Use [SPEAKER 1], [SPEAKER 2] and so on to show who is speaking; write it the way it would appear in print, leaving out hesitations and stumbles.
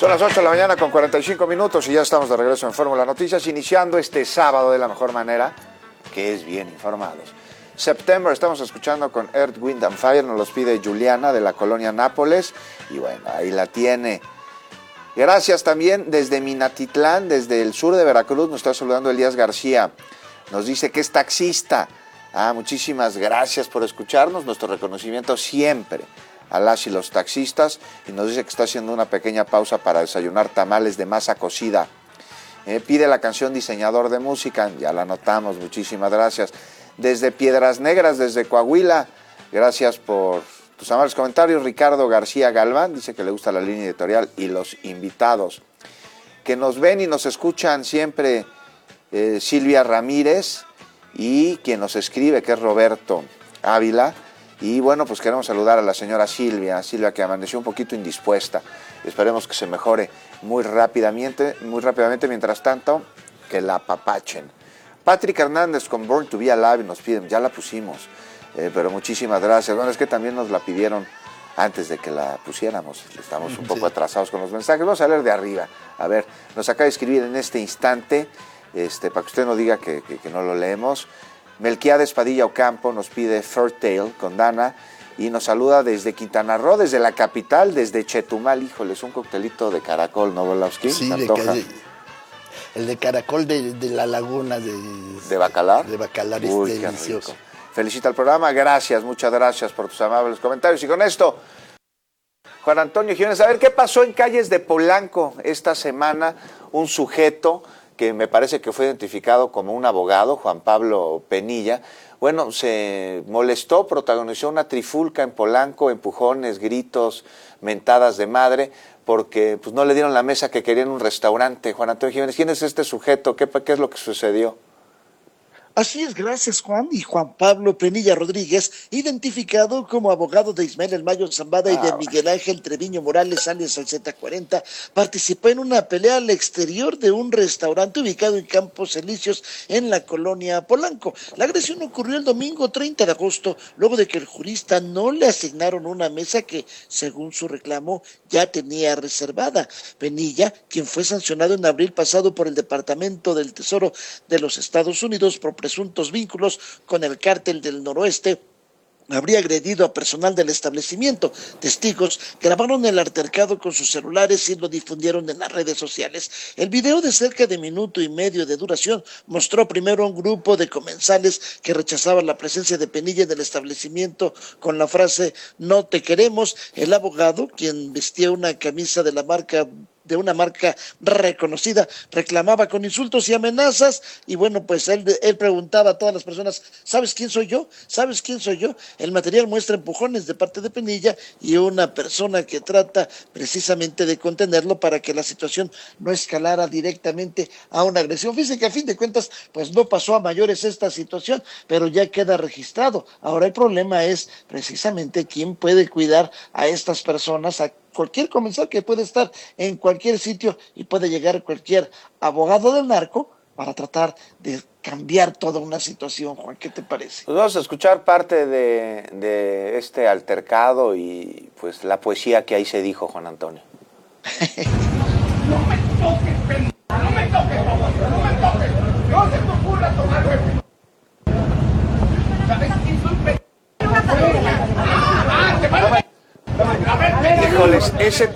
[SPEAKER 1] Son las 8 de la mañana con 45 minutos y ya estamos de regreso en Fórmula Noticias, iniciando este sábado de la mejor manera, que es bien informados. September, estamos escuchando con Earth, Wind and Fire, nos los pide Juliana de la colonia Nápoles, y bueno, ahí la tiene. Gracias también desde Minatitlán, desde el sur de Veracruz, nos está saludando Elías García, nos dice que es taxista. Muchísimas gracias por escucharnos, nuestro reconocimiento siempre a las y los taxistas, y nos dice que está haciendo una pequeña pausa para desayunar tamales de masa cocida. Pide la canción Diseñador de Música, ya la anotamos, muchísimas gracias. Desde Piedras Negras, desde Coahuila, gracias por tus amables comentarios. Ricardo García Galván dice que le gusta la línea editorial y los invitados. Que nos ven y nos escuchan siempre Silvia Ramírez, y quien nos escribe, que es Roberto Ávila. Y bueno, pues queremos saludar a la señora Silvia que amaneció un poquito indispuesta. Esperemos que se mejore muy rápidamente, mientras tanto, que la apapachen. Patrick Hernández con Born to Be Alive nos piden, ya la pusimos, pero muchísimas gracias. Bueno, es que también nos la pidieron antes de que la pusiéramos, estamos un poco atrasados con los mensajes. Vamos a leer de arriba. A ver, nos acaba de escribir en este instante, para que usted no diga que no lo leemos. Melquiades Padilla Ocampo nos pide Fur Tale con Dana y nos saluda desde Quintana Roo, desde la capital, desde Chetumal. Híjole, es un coctelito de caracol, ¿no, Volowski?
[SPEAKER 2] Sí, el de caracol de la laguna de
[SPEAKER 1] Bacalar.
[SPEAKER 2] De Bacalar es delicioso.
[SPEAKER 1] Felicita al programa, gracias, muchas gracias por tus amables comentarios. Y con esto, Juan Antonio Jiménez, a ver qué pasó en calles de Polanco esta semana. Un sujeto que me parece que fue identificado como un abogado, Juan Pablo Penilla, bueno, se molestó, protagonizó una trifulca en Polanco, empujones, gritos, mentadas de madre, porque pues no le dieron la mesa que quería en un restaurante. Juan Antonio Jiménez, ¿quién es este sujeto? ¿Qué es lo que sucedió?
[SPEAKER 3] Así es, gracias Juan. Y Juan Pablo Penilla Rodríguez, identificado como abogado de Ismael El Mayo Zambada y de Miguel Ángel Treviño Morales, alias el Z40, participó en una pelea al exterior de un restaurante ubicado en Campos Elíseos, en la colonia Polanco. La agresión ocurrió el domingo 30 de agosto, luego de que el jurista no le asignaron una mesa que, según su reclamo, ya tenía reservada. Penilla, quien fue sancionado en abril pasado por el Departamento del Tesoro de los Estados Unidos por presuntos vínculos con el cártel del Noroeste, habría agredido a personal del establecimiento. Testigos grabaron el altercado con sus celulares y lo difundieron en las redes sociales. El video, de cerca de minuto y medio de duración, mostró primero a un grupo de comensales que rechazaban la presencia de Penilla en el establecimiento con la frase "no te queremos". El abogado, quien vestía una camisa de una marca reconocida, reclamaba con insultos y amenazas, y bueno, pues él preguntaba a todas las personas: ¿sabes quién soy yo? ¿Sabes quién soy yo? El material muestra empujones de parte de Penilla y una persona que trata precisamente de contenerlo para que la situación no escalara directamente a una agresión. Fíjense que a fin de cuentas, pues no pasó a mayores esta situación, pero ya queda registrado. Ahora el problema es precisamente quién puede cuidar a estas personas, a cualquier comensal que puede estar en cualquier sitio y puede llegar cualquier abogado del narco para tratar de cambiar toda una situación. Juan, ¿qué te parece?
[SPEAKER 1] Pues vamos a escuchar parte de este altercado y pues la poesía que ahí se dijo, Juan Antonio.
[SPEAKER 4] No me toques, pendejo, no me toques, no me toques. No se te ocurra tomarme. ¿Sabes quién soy, pendejo? Te van a...
[SPEAKER 1] Híjoles, ese